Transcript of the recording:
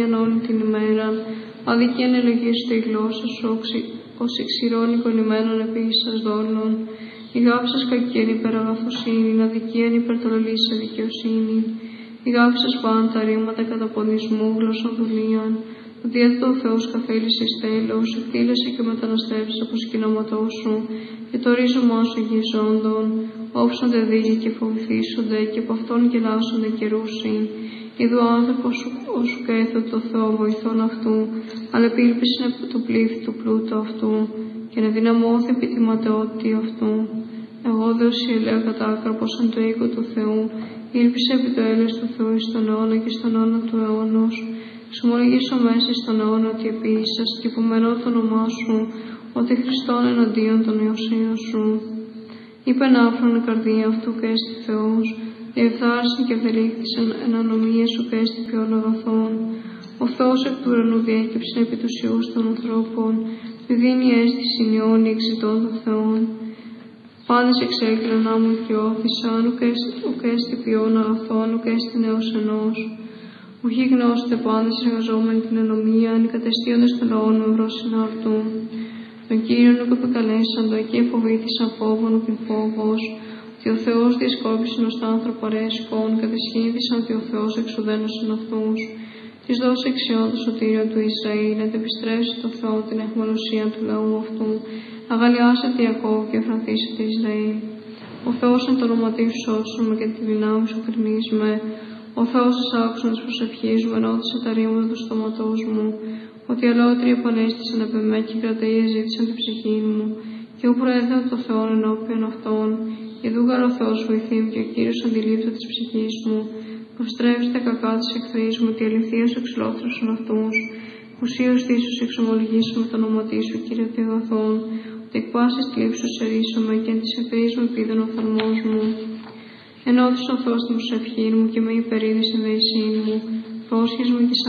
όλη την ημέρα. Αδικίαν ελογίσου τη γλώσσα σου, ως εξηρών εικονημένων επίσης δόλων. Ηγάψας κακίαν υπέρ αγαθοσύνη, αδικίαν υπερτρολής σε δικαιοσύνη. Ηγάψας πάντα τα ρήματα καταπονισμού, γλωσσοδουλίαν. Ότι αυτό ο Θεός καθέλησε εις τέλος, εκτήλεσε και μεταναστεύσε από σκηνώματό σου, και το ρίζωμά σου γυζόντων, όψονται δίγοι και φοβηθήσονται, και από αυτόν γελάσονται και ρούσιν. Είδου ο άνθρωπος σου καίθω το Θεό βοηθών αυτού, αλλά επίλπισεν του πλήθη του πλούτου αυτού, και να δυναμώθη επί τη ματαιότητα αυτού. Εγώ δε οσιελέα κατάκραπος εν το οίκο του Θεού, ήλπισε επί το έλεος του Θεού εις τον αιώνα και στον αιώνα του αιώνος. Ξομολογήσω μέσα στον αιώνα ότι επίησας και υπομενώ το όνομά σου, ότι Χριστόν εναντίον των ιωσίων σου. Είπεν άφρον η καρδία αυτού και έστι Θεός, διεφθάρσιν και ευδελήχθησαν εν ανομία σου και έστι ποιον αγαθών. Ο Θεός εκ του ουρανού διέκυψε επί τους ιούς των ανθρώπων, τη δίνει αίσθηση νιώνει εξητών των Θεών. Πάντες εξέκλειναν άμμο και όθησαν, ουκ έστι ποιον αγαθών, ουκ έστι νέος ενός. Ουχή γνώσετε πάντες εργαζόμενοι την ενομία, ανικατεστίοντες των λαών με ευρώ συνάρτου. Τον Κύριον ουκ επικαλέσαν, το εκεί εφοβήθησαν φόβον ουκ φόβος, ότι ο Θεός διασκόπησεν ως τα άνθρωπο αρέσκον, κατεσχύνθησαν ότι ο Θεός εξουδένωσεν αυτούς. Της δώσε εξιών το σωτήριο του Ισραήλ, να επιστρέψει το Θεό την αιχμαλωσία του λαού αυτού, αγαλιάσετε Ιακώβ και εφρανθήσετε Ισραήλ. Ο Θεός εν το ονοματί σου σώσουμε και τη δυνάμει σου κρινίσμε. Ο Θεός της άκουσαν της προσευχής μου, ενώθησε τα ρήματα του στόματός μου, ότι αλότριοι επανέστησαν απ' εμέ και οι κραταίες ζήτησαν την ψυχή μου, και εγώ προέδεω το Θεόν ενώπιον αυτών, και δούγαρο ο Θεός βοηθή μου, και ο Κύριος αντιλήπτω της ψυχής μου. Προστρέψτε κακά της εχθρής μου, ότι αληθείως εξολόθρωσαν αυτούς. Ουσίως θύσους εξομολογήσουμε το όνοματί σου, Κύριε του αγαθών, ότι εκ πάσης θλίψης ερίσομαι, και εν της εχθρής μου επίδεν ο θαλμός μου. Ενώθησε ο Θεός την προσευχή μου, και με υπερήδη συνδεησή μου, πρόσχες μου και